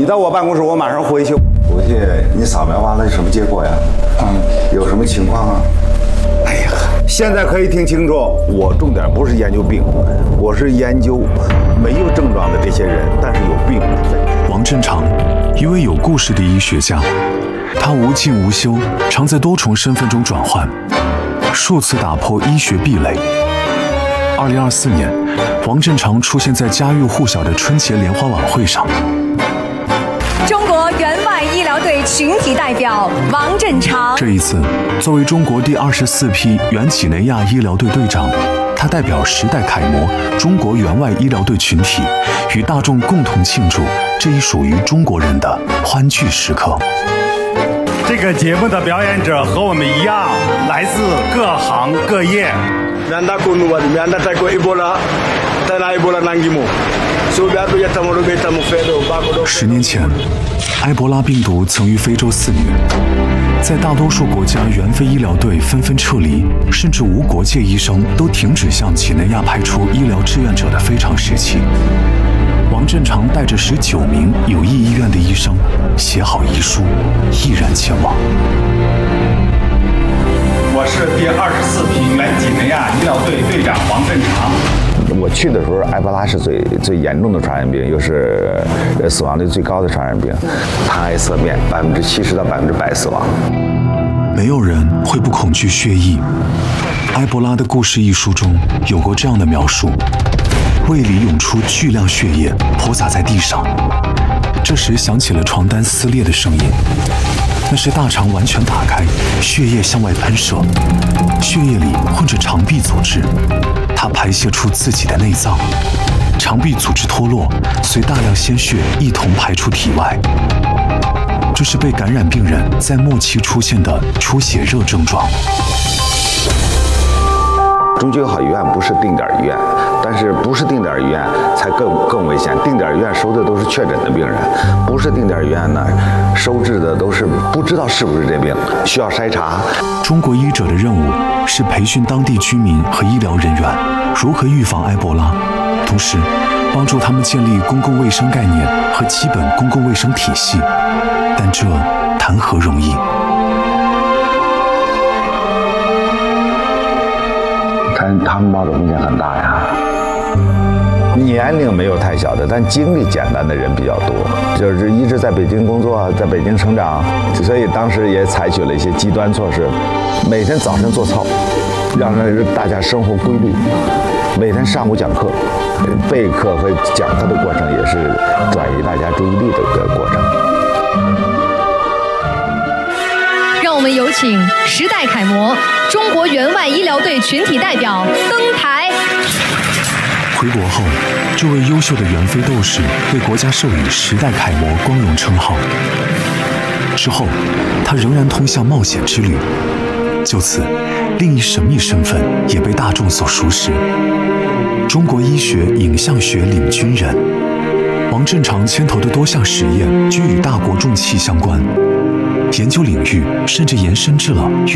你到我办公室，我马上回去。 回去你扫描完了什么结果呀？有什么情况啊？ 哎呀，现在可以听清楚，我重点不是研究病，我是研究没有症状的这些人，但是有病。 王振长，一位有故事的医学家，他无尽无休，常在多重身份中转换，数次打破医学壁垒。2024年，王振长出现在家喻户晓的春节联欢晚会上。 中国援外医疗队群体代表王振长。 这一次，作为中国第24批原几内亚医疗队队长，他代表时代楷模中国援外医疗队群体，与大众共同庆祝这一属于中国人的欢聚时刻。 这个节目的表演者和我们一样，来自各行各业。 10年前，埃博拉病毒曾于非洲肆虐，在大多数国家援非医疗队纷纷撤离，甚至无国界医生都停止向几内亚派出医疗志愿者的非常时期，王振长带着19名友谊医院的医生写好遗书，毅然前往。 我是第24批原几内亚医疗队队长王振长。 我去的时候，埃博拉是最严重的传染病，又是死亡率最高的传染病，谈癌色变，70%到100%死亡。 没有人会不恐惧血疫。埃博拉的故事一书中有过这样的描述：胃里涌出巨量血液，泼洒在地上。这时响起了床单撕裂的声音，那是大肠完全打开，血液向外喷射，血液里混着肠壁组织，它排泄出自己的内脏，肠壁组织脱落，随大量鲜血一同排出体外。这是被感染病人在末期出现的出血热症状。 中区友好医院不是定点医院，但是不是定点医院才更危险。定点医院收的都是确诊的病人，不是定点医院呢，收治的都是不知道是不是这病，需要筛查。 中国医者的任务是培训当地居民和医疗人员如何预防埃博拉，同时帮助他们建立公共卫生概念和基本公共卫生体系，但这谈何容易？ 他们冒的风险很大呀。年龄没有太小的，但经历简单的人比较多。就是一直在北京工作，在北京成长，所以当时也采取了一些极端措施，每天早晨做操，让大家生活规律。每天上午讲课，备课和讲课的过程也是转移大家注意力的一个过程。 让我们有请时代楷模中国援外医疗队群体代表登台。 回国后，这位优秀的援非斗士被国家授予时代楷模光荣称号。之后，他仍然通向冒险之旅。就此，另一神秘身份也被大众所熟识——中国医学影像学领军人。王振长牵头的多项实验均与大国重器相关，研究领域甚至延伸至了与